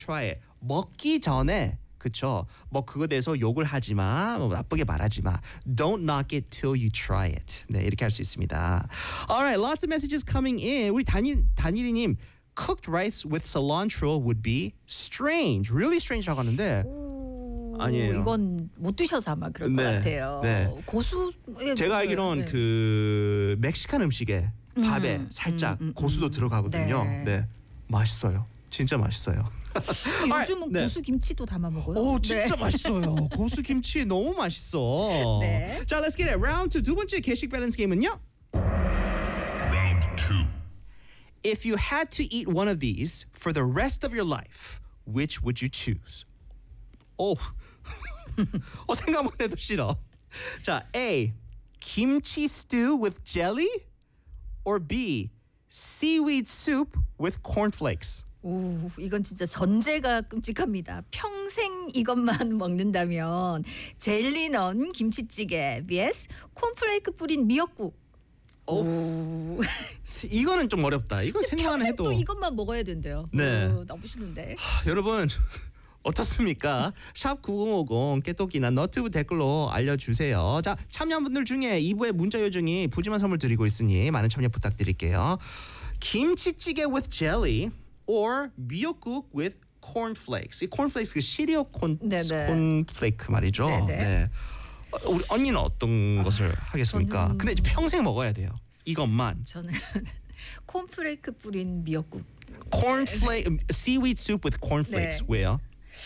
try it. 먹기 전에 그쵸? 뭐 그거 대해서 욕을 하지 마, 뭐 나쁘게 말하지 마. Don't knock it till you try it. 네, 이렇게 할 수 있습니다. Alright, lots of messages coming in. 우리 단일이님, cooked rice with cilantro would be strange, really strange라고 하는데 아니에요. 이건 못 드셔서 아마 그럴 것 같아요. 네. 고수. 제가 알기로는 그 멕시칸 음식에 밥에 살짝 고수도 들어가거든요. 네, 맛있어요. 진짜 맛있어요. 요즘은 고수 김치도 담아 먹어요. 오, 진짜 맛있어요. 고수 김치 너무 맛있어. 네. 자, let's get it. Round 2. 두 번째 게식 밸런스 게임은요. Round 2. If you had to eat one of these for the rest of your life, which would you choose? 오, 생각만 해도 싫어. 자, A. Kimchi stew with jelly, or B. Seaweed soup with cornflakes. 오, 이건 진짜 전제가 끔찍합니다. 평생 이것만 먹는다면 젤리 넣은 김치찌개 vs 콘플레이크 뿌린 미역국. 오. 이거는 좀 어렵다. 이건 생각만 해도 또 이것만 먹어야 된대요. 네. 오, 너무 싫은데. 여러분 어떻습니까? 샵 9050 깨똑이나 너튜브 댓글로 알려주세요. 자, 참여한 분들 중에 2부의 문자 요정이 푸짐한 선물 드리고 있으니 많은 참여 부탁드릴게요. 김치찌개 with jelly or 미역국 with cornflakes. 이 cornflakes 그 시리얼 콘플레이크 말이죠. 네네. 네. 우리 언니는 어떤 것을 하겠습니까? 저는 근데 이제 평생 먹어야 돼요. 이것만. 저는 콘플레이크 뿌린 미역국. cornflake seaweed soup with cornflakes. 네. 왜요?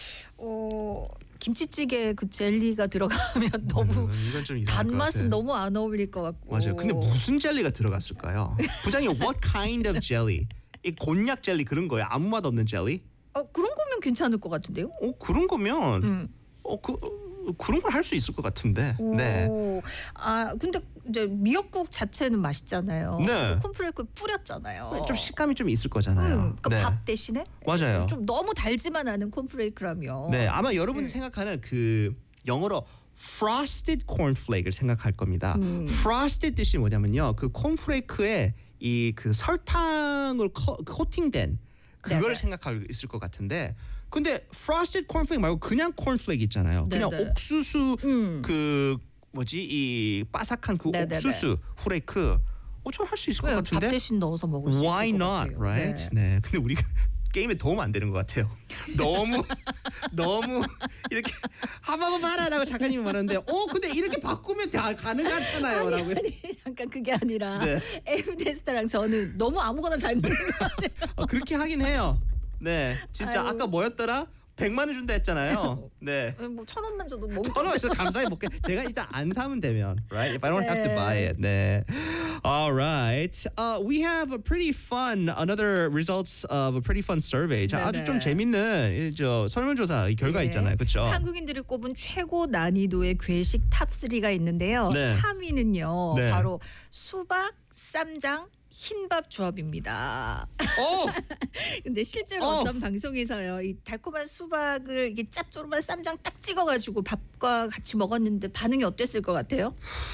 김치찌개 그 젤리가 들어가면 너무 이건 좀 이상할 것 단맛은 같아. 너무 안 어울릴 것 같고. 맞아요. 근데 무슨 젤리가 들어갔을까요? 부장님, what kind of jelly? 이 곤약 젤리 그런 거예요? 아무 맛 없는 젤리? 그런 거면 괜찮을 것 같은데요? 그런 거면 그런 걸 할 수 있을 것 같은데. 네. 근데 이제 미역국 자체는 맛있잖아요. 네. 콘플레이크 뿌렸잖아요. 좀 식감이 좀 있을 거잖아요. 그러니까 네. 밥 대신에 맞아요. 좀 너무 달지만 않은 콘플레이크라면. 네, 아마 여러분이 생각하는 그 영어로 frosted cornflake를 생각할 겁니다. frosted 뜻이 뭐냐면요, 그 콘플레이크에 이 그 설탕을 코팅된 그걸 네네. 생각할 있을 것 같은데, 근데 frosted cornflake 말고 그냥 cornflake 있잖아요. 그냥 네네. 옥수수 그 뭐지 이 바삭한 그 네네네. 옥수수 후레이크. 저는 할 수 있을 것 밥 같은데. 대신 넣어서 먹을 수 Why 있을 것 not, 같아요. right? 네. 근데 우리가 게임에 도움 안 되는 것 같아요. 너무 이렇게 한번 말하라고 작가님이 말하는데, 근데 이렇게 바꾸면 다 가능하잖아요라고. 아니 잠깐 그게 아니라 네. 에브데스타랑 저는 너무 아무거나 잘 먹는 것 같아요. 그렇게 하긴 해요. 네, 진짜 아유. 아까 뭐였더라? 100만 원 준다 했잖아요. 네. 뭐 1,000원만 줘도 먹을 1,000원 있어 감사히 먹게. 제가 일단 안 사면 되면, right? If I don't have to buy it. 네. All right. We have a pretty fun another results of a pretty fun survey. 자, 아주 네네. 좀 재밌는 저 설문조사 결과 네. 있잖아요. 그렇죠? 한국인들이 꼽은 최고 난이도의 괴식 탑 3가 있는데요. 네. 3위는요. 네. 바로 수박, 쌈장, 흰밥 조합입니다. 근데 실제로 어떤 방송에서요, 이 달콤한 수박을 이게 짭조름한 쌈장 딱 찍어가지고 밥과 같이 먹었는데 반응이 어땠을 것 같아요?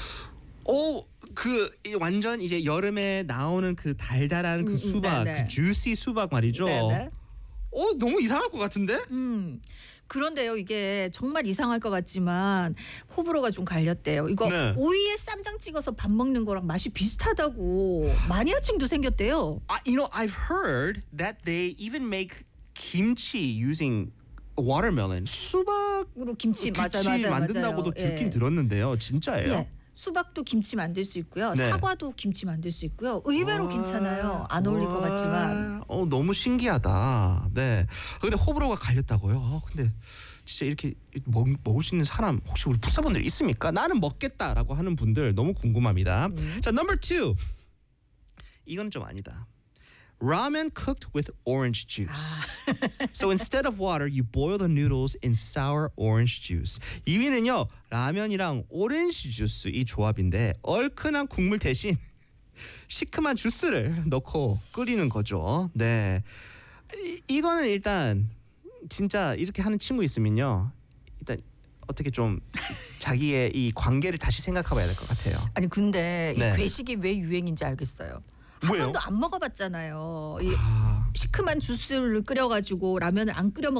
이 완전 이제 여름에 나오는 그 달달한 그 수박, 네네. 그 주시 수박 말이죠. 네네. 너무 이상할 것 같은데? 그런데요, 이게 정말 이상할 것 같지만 호불호가 좀 갈렸대요. 이거 네. 오이에 쌈장 찍어서 밥 먹는 거랑 맛이 비슷하다고 마니아층도 생겼대요. You know, I've heard that they even make kimchi using watermelon. 수박으로 김치 맞아요. 만든다고도 듣긴 들었는데요. 진짜예요? 예. 수박도 김치 만들 수 있고요. 네. 사과도 김치 만들 수 있고요. 의외로 괜찮아요. 안 어울릴 것 같지만. 너무 신기하다. 네. 근데 호불호가 갈렸다고요. 근데 진짜 이렇게 먹을 수 있는 사람 혹시 우리 푸사분들 있습니까? 나는 먹겠다라고 하는 분들 너무 궁금합니다. 자, number 2. 이건 좀 아니다. Ramen cooked with orange juice. So instead of water, you boil the noodles in sour orange juice. 2위는요, 라면이랑 오렌지 주스 이 조합인데 얼큰한 국물 대신 시큼한 주스를 넣고 끓이는 거죠. 네, 이거는 일단 진짜 이렇게 하는 친구 있으면요, 일단 어떻게 좀 자기의 이 관계를 다시 생각해봐야 될 것 같아요. 아니 근데 네. 이 괴식이 왜 유행인지 알겠어요. 한 왜요? 번도 안 먹어봤잖아요. 이 시큼한 주스를 끓여가지고 라면을 안 끓여 먹.